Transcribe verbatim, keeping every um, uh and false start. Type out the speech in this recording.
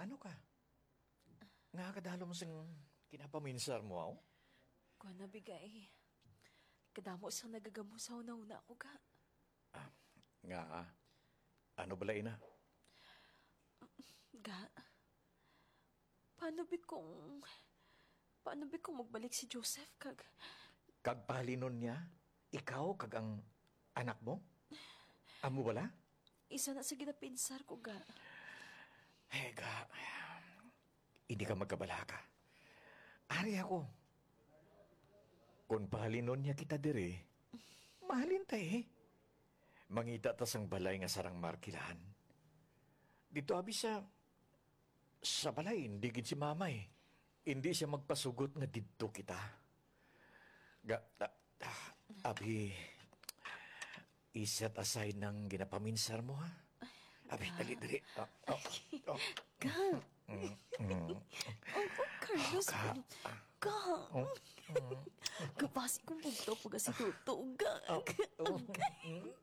Ano ka? Nga kadalo mo sing kinapaminsar mo, aw? Kuha na bigay. Kadamo sa nagagamo sa una-una ako ga. Nga, ah. Ano balay na? Ga, paano bi kung... Paano bi kung magbalik si Joseph kag... Kagpalinon niya? Ikaw kag ang anak mo? Amo bala? Isa na sa ginapinsar ko ga. Hega, hindi ka magkabala ka. Ari ako. Kung palinon niya kita dire, mahalin tayo eh. Mangita tas ang balay nga sarang markilahan. Dito abi sa... Sa balay, hindi gid si mama eh. Hindi siya magpasugot nga didto kita. Ga... ah, ah, abi... Iset aside ng ginapaminsar mo ha. Abi, dali, dali. Oh, oh, oh. Ga! Mm, mm. Opo, Carlos. Ga. Ga! Kapasi kong punto po kasi tuto. Ga! Oh, oh.